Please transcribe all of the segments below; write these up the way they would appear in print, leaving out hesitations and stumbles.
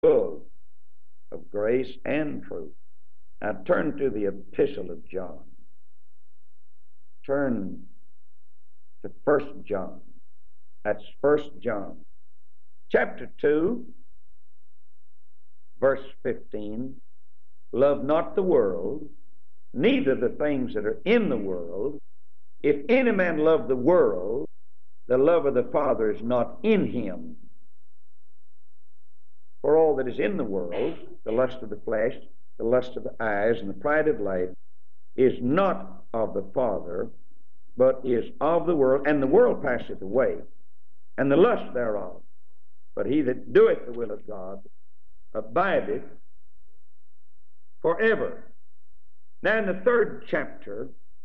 full of grace and truth. Now turn to the Epistle of John. Turn to 1 John. That's 1 John. Chapter 2, verse 15. Love not the world, neither the things that are in the world. If any man love the world, the love of the Father is not in him. For all that is in the world, the lust of the flesh, the lust of the eyes, and the pride of life, is not of the Father, but is of the world. And the world passeth away, and the lust thereof. But he that doeth the will of God abideth forever. Now in the 3rd chapter,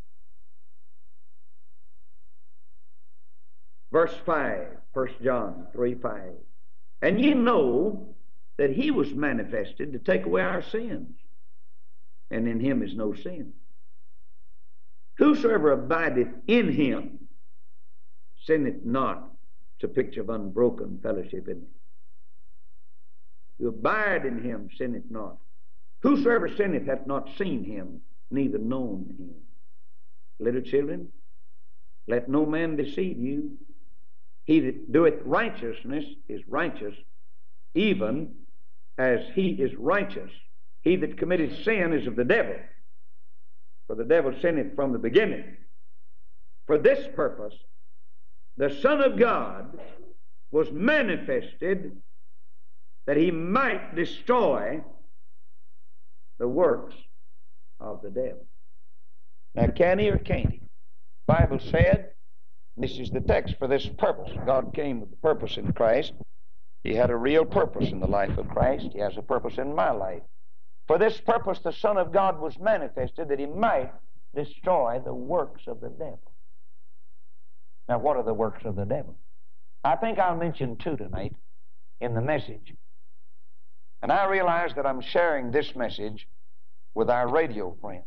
verse 5, 1 John 3:5. And ye know that he was manifested to take away our sins, and in him is no sin. Whosoever abideth in him sinneth not. It's a picture of unbroken fellowship, isn't it? You abide in him, sinneth not. Whosoever sinneth hath not seen him, neither known him. Little children, let no man deceive you. He that doeth righteousness is righteous, even as he is righteous. He that committeth sin is of the devil, for the devil sinneth from the beginning. For this purpose the Son of God was manifested, that he might destroy the works of the devil. Now, can he or can't he? The Bible said, this is the text, for this purpose. God came with the purpose in Christ. He had a real purpose in the life of Christ. He has a purpose in my life. For this purpose the Son of God was manifested, that he might destroy the works of the devil. Now, what are the works of the devil? I think I'll mention 2 tonight in the message. And I realize that I'm sharing this message with our radio friends.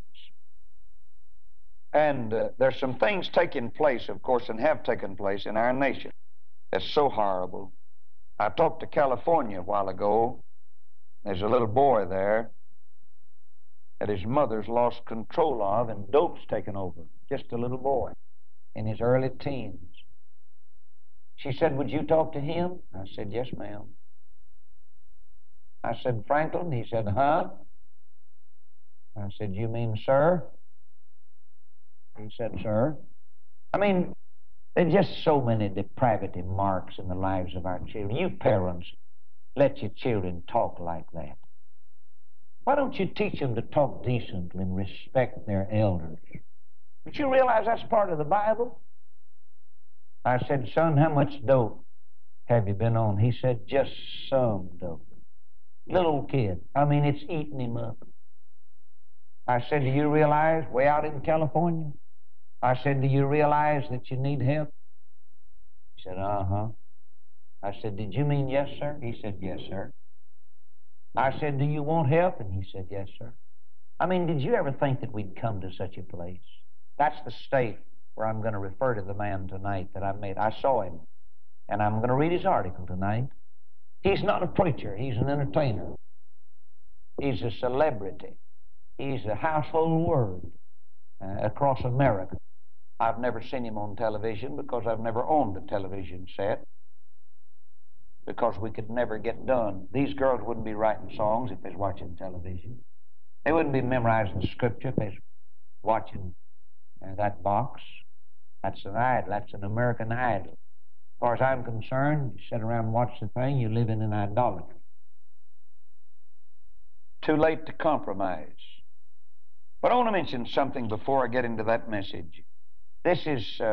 And there's some things taking place, of course, and have taken place in our nation that's so horrible. I talked to California a while ago. There's a little boy there that his mother's lost control of, and dope's taken over. Just a little boy in his early teens. She said, would you talk to him? I said, yes, ma'am. I said, Franklin? He said, huh? I said, you mean sir? He said, sir. I mean, there's just so many depravity marks in the lives of our children. You parents, let your children talk like that. Why don't you teach them to talk decently and respect their elders? Don't you realize that's part of the Bible? I said, son, how much dope have you been on? He said, just some dope. Little kid. I mean, it's eating him up. I said, do you realize, way out in California? I said, do you realize that you need help? He said, uh-huh. I said, did you mean yes, sir? He said, yes, sir. I said, do you want help? And he said, yes, sir. I mean, did you ever think that we'd come to such a place? That's the state where I'm going to refer to the man tonight that I met. I saw him, and I'm going to read his article tonight. He's not a preacher. He's an entertainer. He's a celebrity. He's a household word across America. I've never seen him on television because I've never owned a television set, because we could never get done. These girls wouldn't be writing songs if they was watching television. They wouldn't be memorizing the scripture if they was watching that box. That's an idol. That's an American idol. As far as I'm concerned, you sit around and watch the thing, you're living in idolatry. Too late to compromise. But I want to mention something before I get into that message. This is a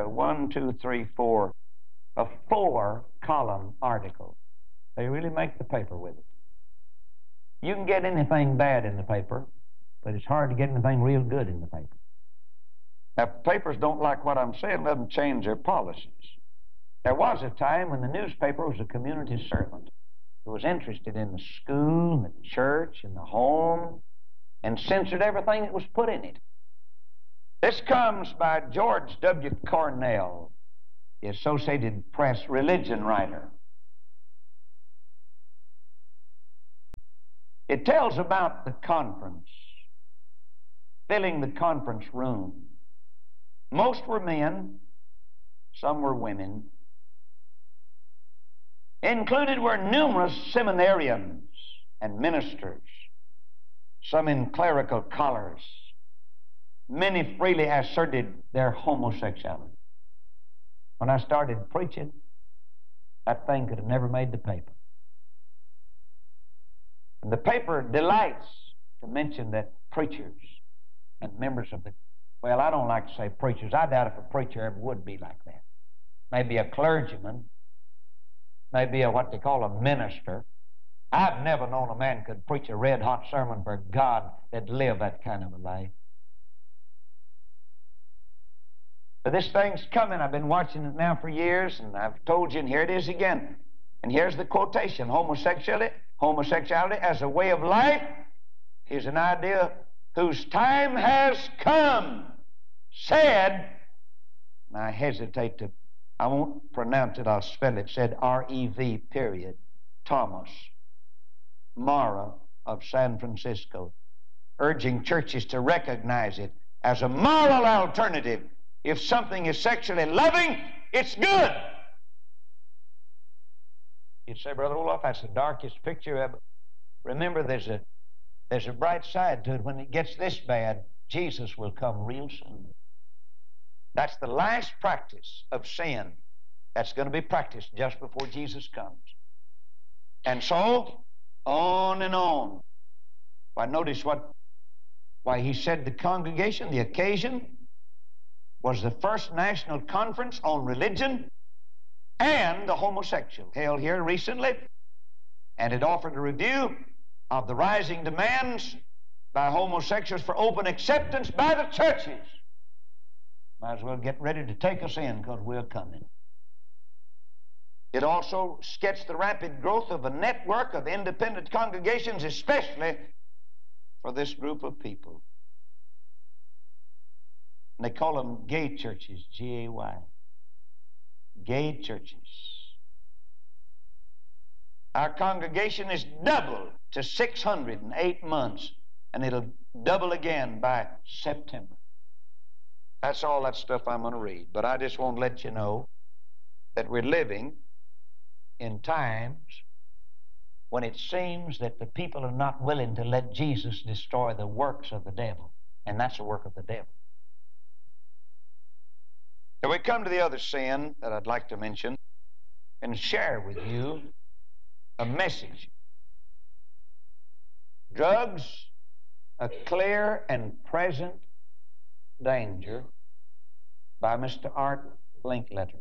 4-column article. They really make the paper with it. You can get anything bad in the paper, but it's hard to get anything real good in the paper. Now, if papers don't like what I'm saying, let them change their policies. There was a time when the newspaper was a community servant who was interested in the school, and the church, and the home, and censored everything that was put in it. This comes by George W. Cornell, the Associated Press religion writer. It tells about the conference, filling the conference room. Most were men, some were women. Included were numerous seminarians and ministers, some in clerical collars. Many freely asserted their homosexuality. When I started preaching, that thing could have never made the paper. And the paper delights to mention that preachers and members of the, well, I don't like to say preachers. I doubt if a preacher ever would be like that. Maybe a clergyman, maybe what they call a minister. I've never known a man could preach a red-hot sermon for God that lived that kind of a life. But this thing's coming. I've been watching it now for years, and I've told you, and here it is again. And here's the quotation. Homosexuality as a way of life is an idea whose time has come, said, and I hesitate to, I won't pronounce it, I'll spell it, said R-E-V, period, Thomas Mara of San Francisco, urging churches to recognize it as a moral alternative. If something is sexually loving, it's good. You'd say, Brother Olaf, that's the darkest picture ever. Remember, there's a bright side to it. When it gets this bad, Jesus will come real soon. That's the last practice of sin that's going to be practiced just before Jesus comes. And so, on and on. Why, notice why he said the congregation, the occasion, was the first national conference on religion and the homosexual held here recently, and it offered a review of the rising demands by homosexuals for open acceptance by the churches. Might as well get ready to take us in, because we're coming. It also sketched the rapid growth of a network of independent congregations, especially for this group of people. And they call them gay churches, G-A-Y. Gay churches. Our congregation is doubled to 608 months, and it'll double again by September. That's all that stuff I'm going to read. But I just want to let you know that we're living in times when it seems that the people are not willing to let Jesus destroy the works of the devil. And that's the work of the devil. So we come to the other sin that I'd like to mention and share with you a message. Drugs, a clear and present danger, by Mr. Art Linkletter.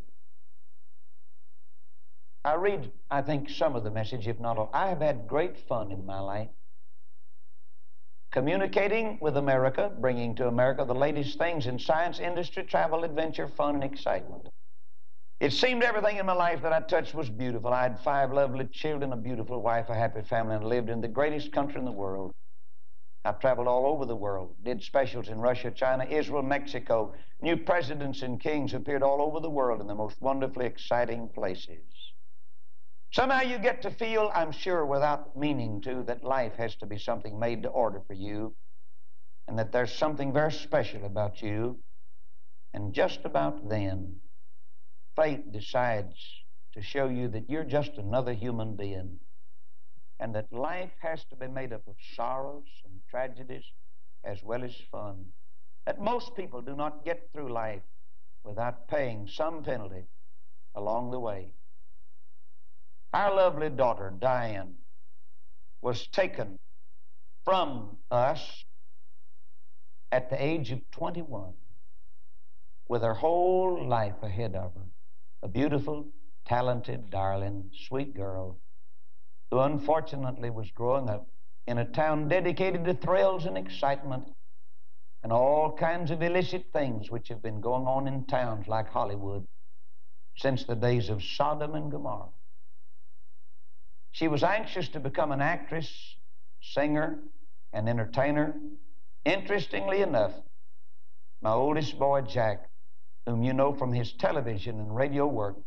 I read, I think, some of the message, if not all. I have had great fun in my life communicating with America, bringing to America the latest things in science, industry, travel, adventure, fun, and excitement. It seemed everything in my life that I touched was beautiful. I had 5 lovely children, a beautiful wife, a happy family, and lived in the greatest country in the world. I've traveled all over the world, did specials in Russia, China, Israel, Mexico. New presidents and kings appeared all over the world in the most wonderfully exciting places. Somehow you get to feel, I'm sure without meaning to, that life has to be something made to order for you, and that there's something very special about you. And just about then, fate decides to show you that you're just another human being, and that life has to be made up of sorrows and tragedies as well as fun, that most people do not get through life without paying some penalty along the way. Our lovely daughter, Diane, was taken from us at the age of 21 with her whole life ahead of her. A beautiful, talented, darling, sweet girl who unfortunately was growing up in a town dedicated to thrills and excitement and all kinds of illicit things which have been going on in towns like Hollywood since the days of Sodom and Gomorrah. She was anxious to become an actress, singer, and entertainer. Interestingly enough, my oldest boy, Jack, whom you know from his television and radio work,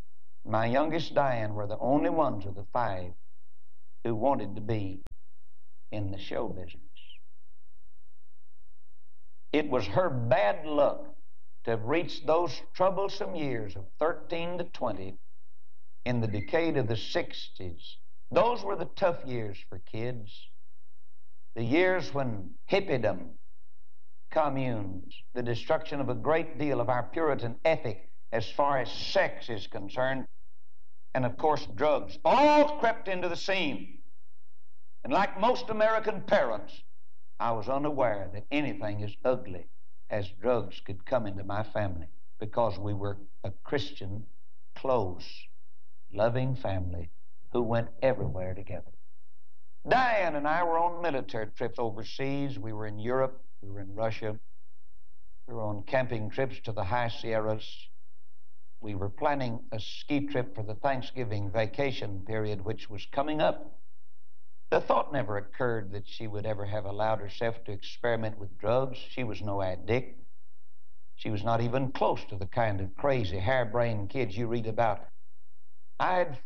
my youngest, Diane, were the only ones of the 5 who wanted to be in the show business. It was her bad luck to have reached those troublesome years of 13 to 20 in the decade of the 60s. Those were the tough years for kids. The years when hippiedom, communes, the destruction of a great deal of our Puritan ethic as far as sex is concerned, and of course drugs, all crept into the scene. And like most American parents, I was unaware that anything as ugly as drugs could come into my family, because we were a Christian, close, loving family who went everywhere together. Diane and I were on military trips overseas. We were in Europe, we were in Russia, we were on camping trips to the high Sierras. We were planning a ski trip for the Thanksgiving vacation period, which was coming up. The thought never occurred that she would ever have allowed herself to experiment with drugs. She was no addict. She was not even close to the kind of crazy, harebrained kids you read about. I had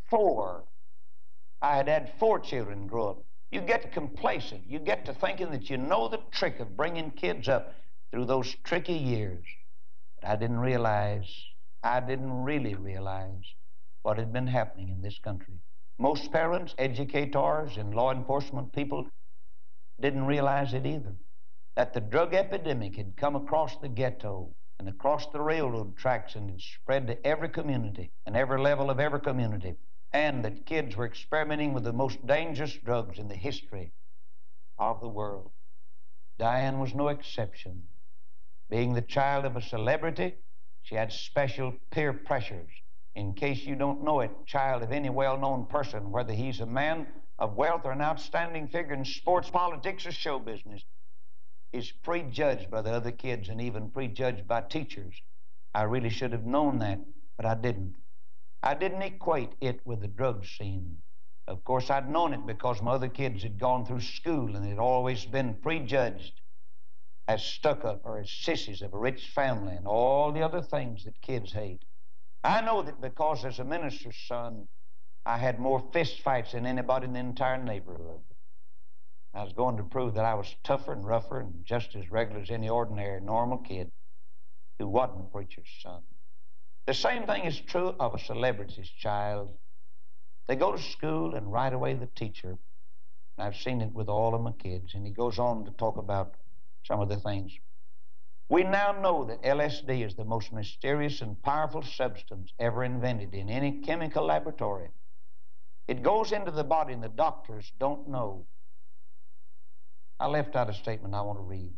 had four children grow up. You get complacent. You get to thinking that you know the trick of bringing kids up through those tricky years. But I didn't really realize what had been happening in this country. Most parents, educators, and law enforcement people didn't realize it either, that the drug epidemic had come across the ghetto and across the railroad tracks and had spread to every community and every level of every community, and that kids were experimenting with the most dangerous drugs in the history of the world. Diane was no exception. Being the child of a celebrity, she had special peer pressures. In case you don't know it, child of any well-known person, whether he's a man of wealth or an outstanding figure in sports, politics, or show business, is prejudged by the other kids and even prejudged by teachers. I really should have known that, but I didn't. I didn't equate it with the drug scene. Of course, I'd known it because my other kids had gone through school and had always been prejudged as stuck-up or as sissies of a rich family and all the other things that kids hate. I know that because as a minister's son, I had more fist fights than anybody in the entire neighborhood. I was going to prove that I was tougher and rougher and just as regular as any ordinary, normal kid who wasn't a preacher's son. The same thing is true of a celebrity's child. They go to school and right away the teacher, and I've seen it with all of my kids, and he goes on to talk about some of the things. We now know that LSD is the most mysterious and powerful substance ever invented in any chemical laboratory. It goes into the body and the doctors don't know. I left out a statement I want to read.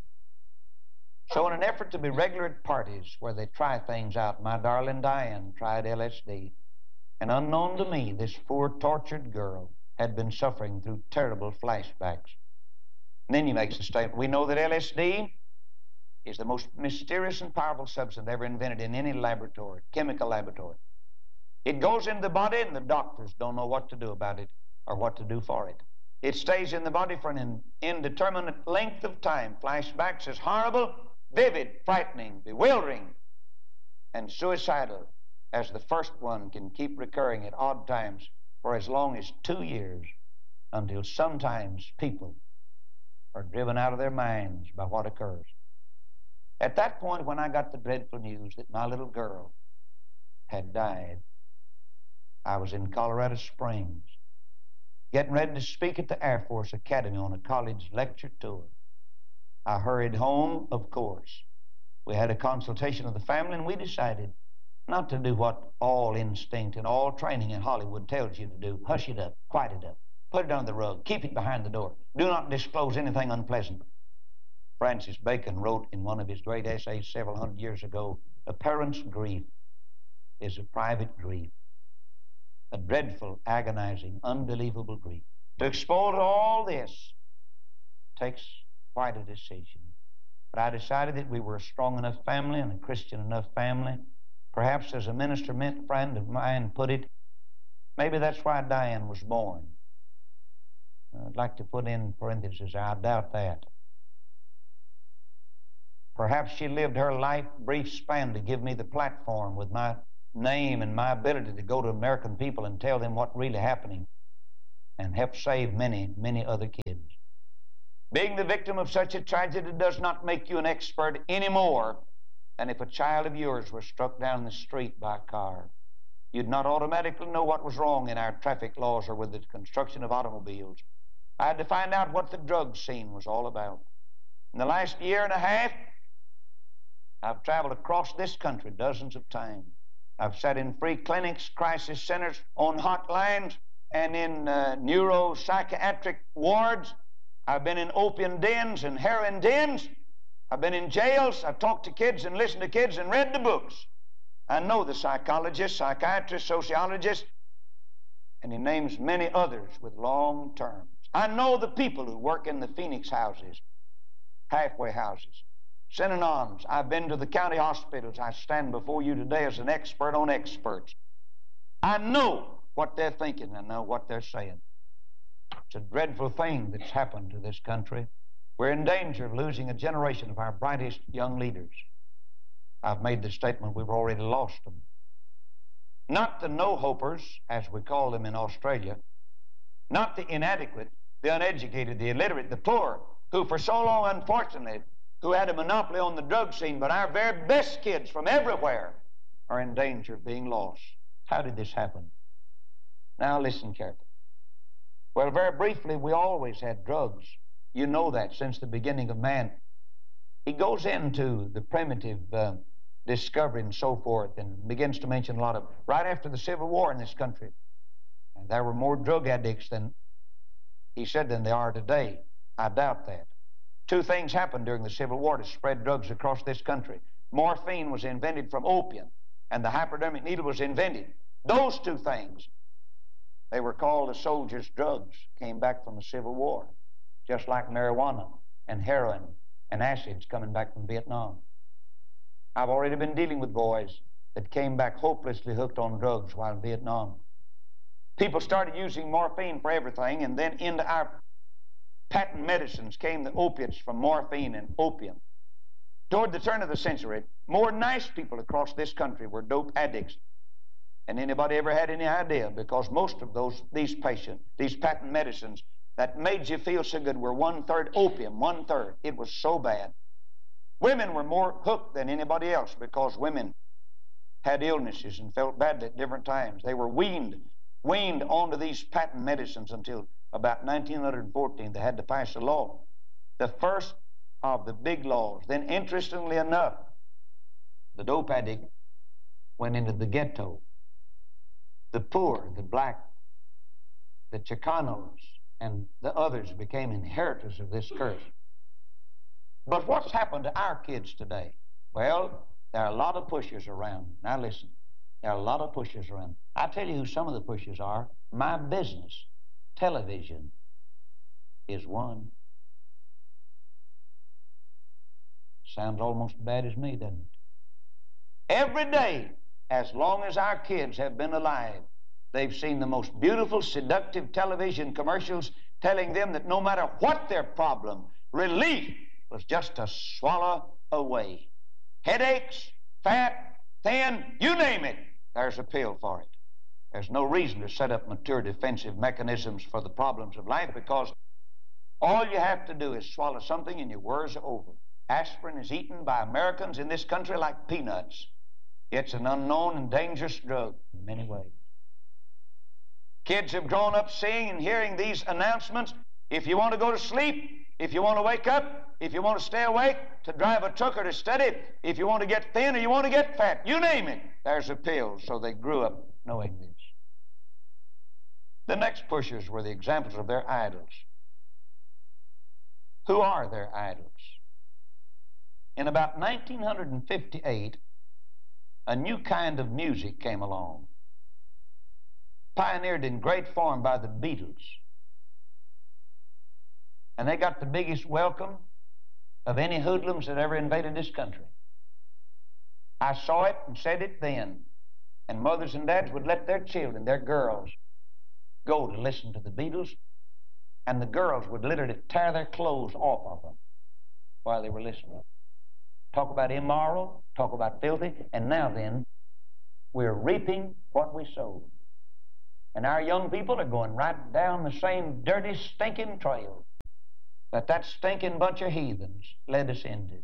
So in an effort to be regular at parties where they try things out, my darling Diane tried LSD. And unknown to me, this poor tortured girl had been suffering through terrible flashbacks. And then he makes a statement. We know that LSD is the most mysterious and powerful substance ever invented in any laboratory, chemical laboratory. It goes into the body and the doctors don't know what to do about it or what to do for it. It stays in the body for an indeterminate length of time. Flashbacks is horrible, vivid, frightening, bewildering, and suicidal, as the first one can keep recurring at odd times for as long as 2 years, until sometimes people are driven out of their minds by what occurs. At that point, when I got the dreadful news that my little girl had died, I was in Colorado Springs, getting ready to speak at the Air Force Academy on a college lecture tour. I hurried home, of course. We had a consultation of the family, and we decided not to do what all instinct and all training in Hollywood tells you to do. Hush it up, quiet it up, put it under the rug, keep it behind the door. Do not disclose anything unpleasant. Francis Bacon wrote in one of his great essays several hundred years ago, a parent's grief is a private grief, a dreadful, agonizing, unbelievable grief. To expose all this takes quite a decision. But I decided that we were a strong enough family and a Christian enough family. Perhaps, as a minister friend of mine put it, maybe that's why Diane was born. I'd like to put in parentheses, I doubt that. Perhaps she lived her life brief span to give me the platform with my name and my ability to go to American people and tell them what's really happening and help save many, many other kids. Being the victim of such a tragedy does not make you an expert any more than if a child of yours was struck down the street by a car. You'd not automatically know what was wrong in our traffic laws or with the construction of automobiles. I had to find out what the drug scene was all about. In the last year and a half, I've traveled across this country dozens of times. I've sat in free clinics, crisis centers, on hotlines, and in neuropsychiatric wards. I've been in opium dens and heroin dens. I've been in jails. I've talked to kids and listened to kids and read the books. I know the psychologists, psychiatrists, sociologists, and he names many others with long terms. I know the people who work in the Phoenix houses, halfway houses, Synonym. I've been to the county hospitals. I stand before you today as an expert on experts. I know what they're thinking. I know what they're saying. It's a dreadful thing that's happened to this country. We're in danger of losing a generation of our brightest young leaders. I've made the statement we've already lost them. Not the no-hopers, as we call them in Australia, not the inadequate, the uneducated, the illiterate, the poor, who for so long, unfortunately, who had a monopoly on the drug scene, but our very best kids from everywhere are in danger of being lost. How did this happen? Now listen carefully. Well, very briefly, we always had drugs. You know that since the beginning of man. He goes into the primitive discovery and so forth and begins to mention a lot of, right after the Civil War in this country, and there were more drug addicts than, he said, than there are today. I doubt that. Two things happened during the Civil War to spread drugs across this country. Morphine was invented from opium, and the hypodermic needle was invented. Those two things, they were called the soldiers' drugs, came back from the Civil War, just like marijuana and heroin and acids coming back from Vietnam. I've already been dealing with boys that came back hopelessly hooked on drugs while in Vietnam. People started using morphine for everything, and then into our patent medicines came the opiates from morphine and opium. Toward the turn of the century, more nice people across this country were dope addicts than anybody ever had any idea, because most of these patent medicines that made you feel so good were 1/3 opium, 1/3. It was so bad. Women were more hooked than anybody else because women had illnesses and felt badly at different times. They were weaned onto these patent medicines until about 1914. They had to pass a law, the first of the big laws. Then, interestingly enough, the dope addict went into the ghetto. The poor, the black, the Chicanos, and the others became inheritors of this curse. But what's happened to our kids today? Well, there are a lot of pushers around. Now listen, there are a lot of pushers around. I tell you who some of the pushers are. My business, television, is one. Sounds almost as bad as me, doesn't it? Every day, as long as our kids have been alive, they've seen the most beautiful, seductive television commercials telling them that no matter what their problem, relief was just to swallow away. Headaches, fat, thin, you name it, there's a pill for it. There's no reason to set up mature defensive mechanisms for the problems of life, because all you have to do is swallow something and your worries are over. Aspirin is eaten by Americans in this country like peanuts. It's an unknown and dangerous drug in many ways. Kids have grown up seeing and hearing these announcements. If you want to go to sleep, if you want to wake up, if you want to stay awake, to drive a truck or to study, if you want to get thin or you want to get fat, you name it, there's a pill. So they grew up knowing this. The next pushers were the examples of their idols. Who are their idols? In about 1958, a new kind of music came along, pioneered in great form by the Beatles. And they got the biggest welcome of any hoodlums that ever invaded this country. I saw it and said it then. And mothers and dads would let their children, their girls, go to listen to the Beatles, and the girls would literally tear their clothes off of them while they were listening. Talk about immoral, talk about filthy, and now then, we're reaping what we sowed. And our young people are going right down the same dirty, stinking trail. that stinking bunch of heathens led us into.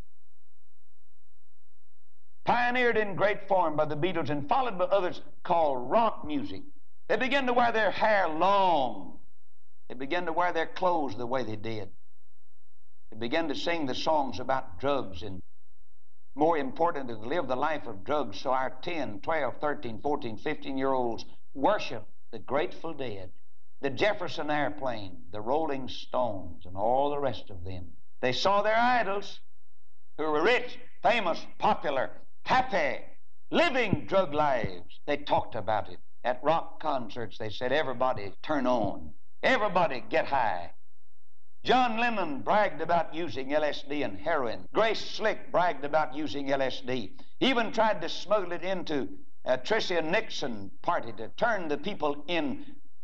Pioneered in great form by the Beatles and followed by others called rock music. They began to wear their hair long. They began to wear their clothes the way they did. They began to sing the songs about drugs, and more importantly, to live the life of drugs, so our 10, 12, 13, 14, 15-year-olds worship the Grateful Dead, the Jefferson Airplane, the Rolling Stones, and all the rest of them. They saw their idols, who were rich, famous, popular, happy, living drug lives. They talked about it. At rock concerts, they said, everybody turn on. Everybody get high. John Lennon bragged about using LSD and heroin. Grace Slick bragged about using LSD. He even tried to smuggle it into Tricia Nixon party to turn on the people in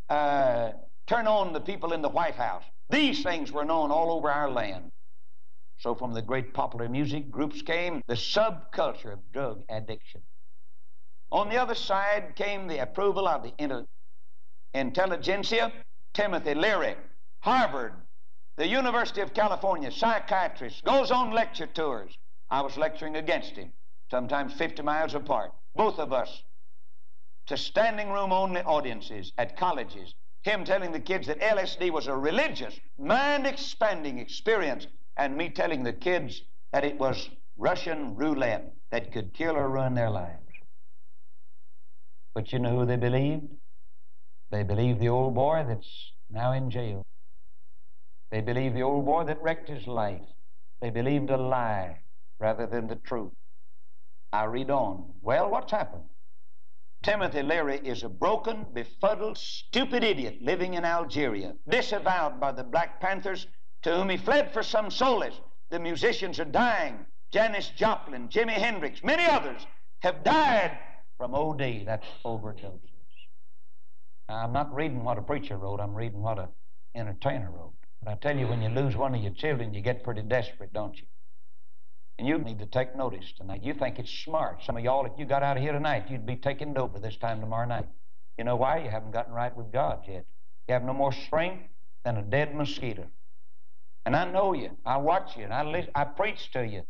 the White House. These things were known all over our land. So from the great popular music groups came the subculture of drug addiction. On the other side came the approval of the intelligentsia. Timothy Leary, Harvard, the University of California, psychiatrist, goes on lecture tours. I was lecturing against him, sometimes 50 miles apart. Both of us to standing room only audiences at colleges. Him telling the kids that LSD was a religious, mind-expanding experience, and me telling the kids that it was Russian roulette that could kill or ruin their lives. But you know who they believed? They believed the old boy that's now in jail. They believed the old boy that wrecked his life. They believed a lie rather than the truth. I read on. Well, what's happened? Timothy Leary is a broken, befuddled, stupid idiot living in Algeria, disavowed by the Black Panthers, to whom he fled for some solace. The musicians are dying. Janis Joplin, Jimi Hendrix, many others have died from OD, that's overdoses. Now, I'm not reading what a preacher wrote, I'm reading what an entertainer wrote. But I tell you, when you lose one of your children, you get pretty desperate, don't you? And you need to take notice tonight. You think it's smart. Some of y'all, if you got out of here tonight, you'd be taking dope at this time tomorrow night. You know why? You haven't gotten right with God yet. You have no more strength than a dead mosquito. And I know you. I watch you, and I preach to you.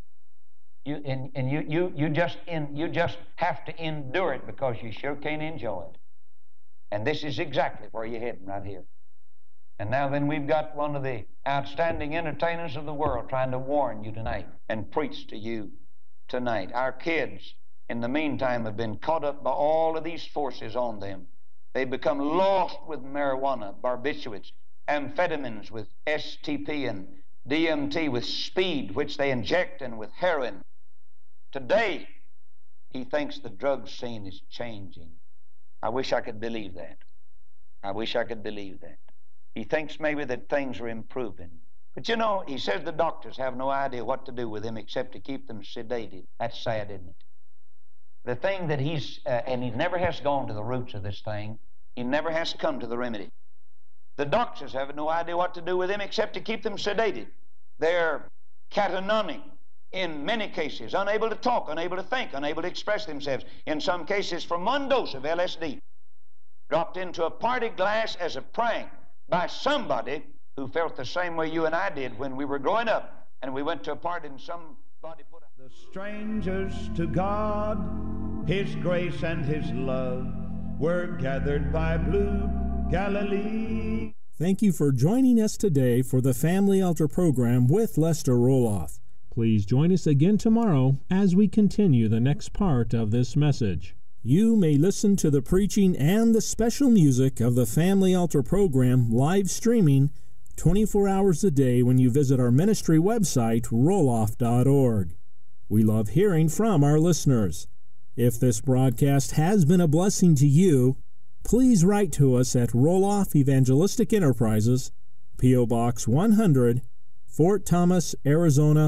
You just have to endure it because you sure can't enjoy it. And this is exactly where you're heading right here. And now then, we've got one of the outstanding entertainers of the world trying to warn you tonight and preach to you tonight. Our kids, in the meantime, have been caught up by all of these forces on them. They become lost with marijuana, barbiturates, amphetamines, with STP and DMT, with speed, which they inject, and with heroin. Today, he thinks the drug scene is changing. I wish I could believe that. I wish I could believe that. He thinks maybe that things are improving. But you know, he says the doctors have no idea what to do with him except to keep them sedated. That's sad, isn't it? The thing that and he never has gone to the roots of this thing. He never has come to the remedy. The doctors have no idea what to do with him except to keep them sedated. They're catatonic in many cases, unable to talk, unable to think, unable to express themselves. In some cases, from one dose of LSD, dropped into a party glass as a prank by somebody who felt the same way you and I did when we were growing up, and we went to a party and somebody put a... The strangers to God, His grace and His love, were gathered by blue Galilee. Thank you for joining us today for the Family Altar program with Lester Roloff. Please join us again tomorrow as we continue the next part of this message. You may listen to the preaching and the special music of the Family Altar program live streaming 24 hours a day when you visit our ministry website, roloff.org. We love hearing from our listeners. If this broadcast has been a blessing to you, please write to us at Roloff Evangelistic Enterprises, P.O. Box 100, Fort Thomas, Arizona,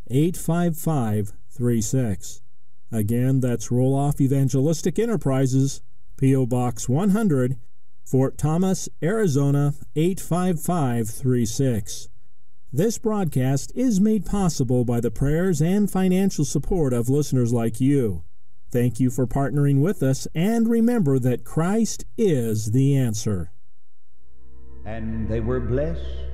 85536. Again, that's Roloff Evangelistic Enterprises, P.O. Box 100, Fort Thomas, Arizona, 85536. This broadcast is made possible by the prayers and financial support of listeners like you. Thank you for partnering with us, and remember that Christ is the answer. And they were blessed